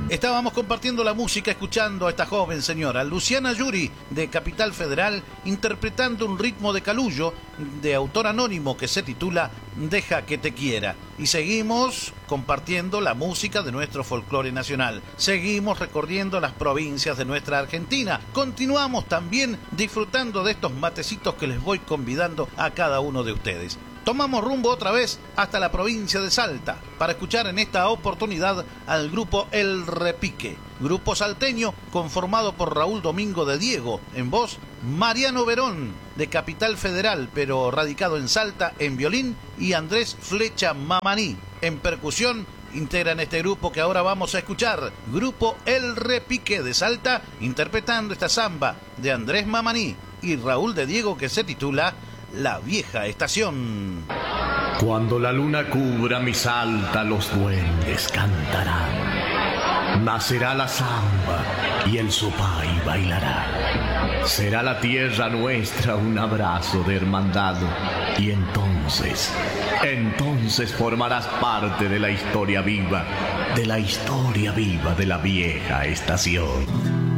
Estábamos compartiendo la música escuchando a esta joven señora, Luciana Yuri, de Capital Federal, interpretando un ritmo de Calullo, de autor anónimo, que se titula Deja que te quiera. Y seguimos compartiendo la música de nuestro folclore nacional. Seguimos recorriendo las provincias de nuestra Argentina. Continuamos también disfrutando de estos matecitos que les voy convidando a cada uno de ustedes. Tomamos rumbo otra vez hasta la provincia de Salta para escuchar en esta oportunidad al grupo El Repique, grupo salteño conformado por Raúl Domingo de Diego en voz, Mariano Verón de Capital Federal pero radicado en Salta en violín y Andrés Flecha Mamaní en percusión. Integran este grupo que ahora vamos a escuchar, grupo El Repique de Salta, interpretando esta samba de Andrés Mamaní y Raúl de Diego que se titula La Vieja Estación. Cuando la luna cubra mi Salta, los duendes cantarán. Nacerá la samba y el sopay bailará. Será la tierra nuestra un abrazo de hermandad. Y entonces formarás parte de la historia viva de la vieja estación.